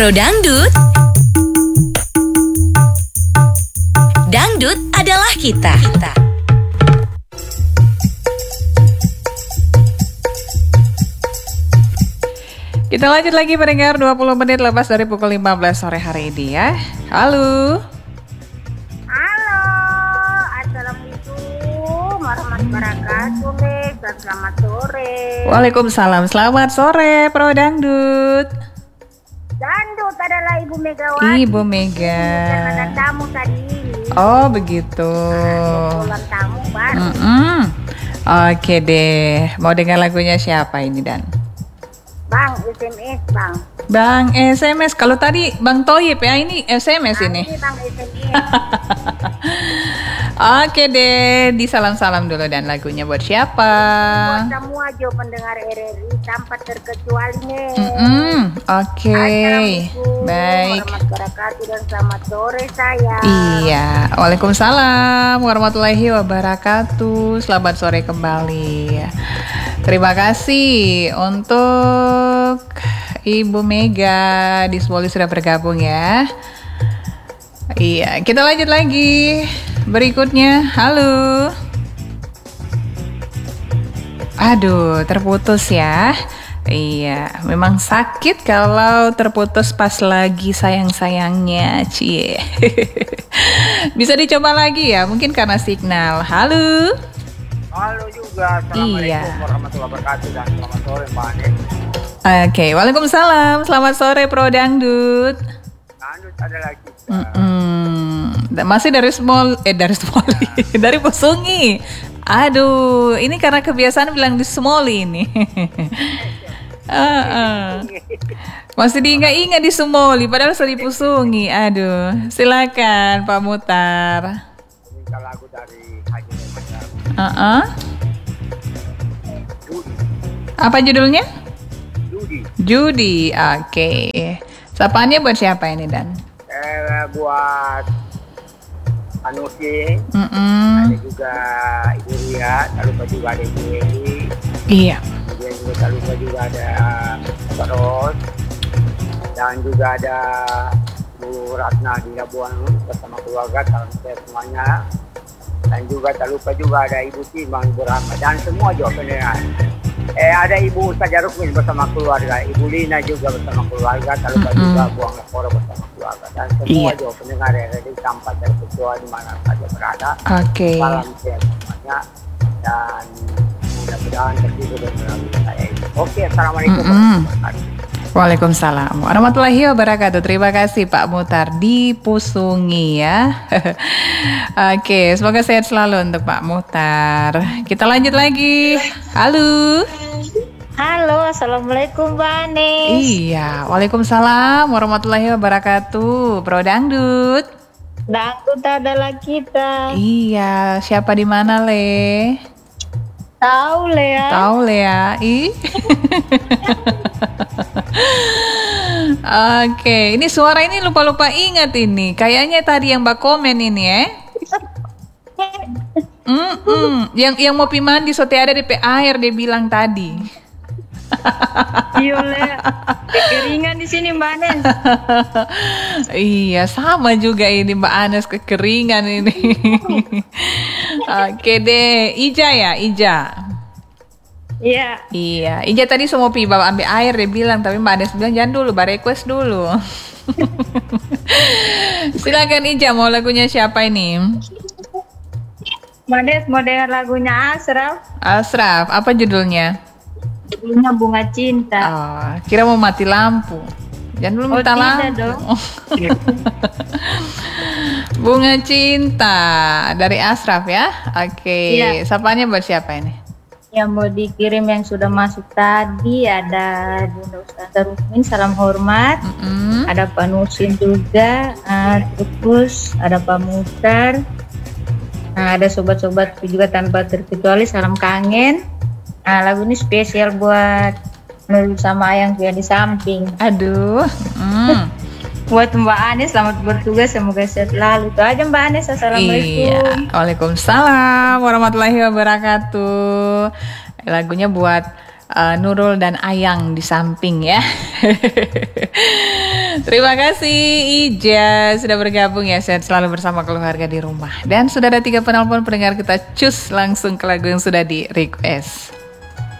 Pro Dangdut, dangdut adalah kita. Kita lanjut lagi pendengar, 20 menit lepas dari pukul 15 sore hari ini ya. Halo. Halo, Assalamualaikum warahmatullahi wabarakatuh, dan selamat sore. Waalaikumsalam, selamat sore Pro Dangdut. Dangdut adalah Ibu Megawati. Ibu Mega. Dan ada tamu tadi ini. Oh begitu. Pulang tamu baru. Oke deh, mau dengar lagunya siapa ini Dan? Bang, SMS Bang. Bang SMS, kalau tadi Bang Toyib ya, ini SMS ini. Ini Bang SMS. Oke deh, disalam-salam dulu Dan lagunya buat siapa? Buat semua jo pendengar RRI tanpa terkecuali nih. Oke, Assalamualaikum baik. warahmatullahi wabarakatuh dan selamat sore saya. Iya, waalaikumsalam warahmatullahi wabarakatuh. Selamat sore kembali. Terima kasih untuk Ibu Mega di Smoli sudah bergabung ya. Iya, kita lanjut lagi. Berikutnya, halo. Aduh, terputus ya. Iya, memang sakit kalau terputus pas lagi sayang-sayangnya, cie. Bisa dicoba lagi ya, mungkin karena signal. Halo. Halo juga, Assalamualaikum warahmatullahi wabarakatuh dan selamat sore Mbak Anin. Oke, waalaikumsalam, selamat sore Pro Dangdut. Dangdut ada lagi. Masih dari dari Pusungi. Aduh, ini karena kebiasaan bilang di Sumoli ini. Masih diingat-ingat di Sumoli, padahal di Pusungi. Aduh, silakan Pak Mutar. Minta lagu dari Haji Muhammad. Apa judulnya? Judi. Oke. Sapaannya buat siapa ini Dan? Buat Anusi, ada juga Ibu Ria, tak lupa juga ada Ibu Eli. Iya. Kemudian juga tak lupa juga ada Pak Ros, dan juga ada Bu Ratna di Labuan bersama keluarga, salam sehat semuanya. Dan juga tak lupa juga ada Ibu Timang, Ibu Rahmat, dan semua juga pendengar. Ada Ibu Ustazah Rukmin bersama keluarga, Ibu Lina juga bersama keluarga, tak lupa juga Buang Lekora bersama keluarga, dan semua juga pendengar yang ada di tanpa terkecuali di mana saja berada. Oke. Salam sehat semuanya dan mudah-mudahan tertidur dan melalui saya ini. Oke, Assalamualaikum warahmatullahi wabarakatuh. Waalaikumsalam warahmatullahi wabarakatuh. Terima kasih Pak Mutar di Pusungi ya. Oke, semoga sehat selalu untuk Pak Mutar. Kita lanjut lagi. Halo. Halo, Assalamualaikum Mbak Anis. Iya, waalaikumsalam warahmatullahi wabarakatuh. Pro Dangdut. Dangdut adalah kita. Iya, siapa di mana Le? Tahu Lea. Tahu Lea. Oke, ini suara ini lupa-lupa ingat ini. Kayaknya tadi yang Mbak komen ini ya. Yang mau pi mandi sote ada di air dia bilang tadi. Iya Lea. Kekeringan di sini Mbak Anes. Iya, sama juga ini Mbak Anes kekeringan ini. Oke deh, Ija ya, Ija. Iya. Iya, Ija tadi semua pi bawa ambil air dia bilang, tapi Mbak Anes bilang jangan dulu, request dulu. Silakan Ija, mau lagunya siapa ini? Mbak Anes mau dengar lagunya Asraf. Asraf, apa judulnya? Judulnya Bunga Cinta. Oh, kira mau mati lampu. Jangan dulu minta tidak lampu. dong. Bunga Cinta dari Asraf ya. Oke, Iya. Sapanya buat siapa ini? Yang mau dikirim yang sudah masuk tadi ada Bunda Ustazah Rukmin, salam hormat. Ada Pak Nusin juga, terus ada Pak Mutar. Nah, ada sobat-sobat juga tanpa terkecuali, salam kangen. Nah, lagu ini spesial buat Nurul sama Ayang yang di samping. Aduh. Buat Mbak Anis, selamat bertugas, semoga sehat selalu. Itu aja Mbak Anis, assalamualaikum. Iya, waalaikumsalam warahmatullahi wabarakatuh. Lagunya buat Nurul dan Ayang di samping ya. Terima kasih Ija sudah bergabung ya, sehat selalu bersama keluarga di rumah. Dan sudah ada 3 penelpon pendengar, kita cus langsung ke lagu yang sudah di request.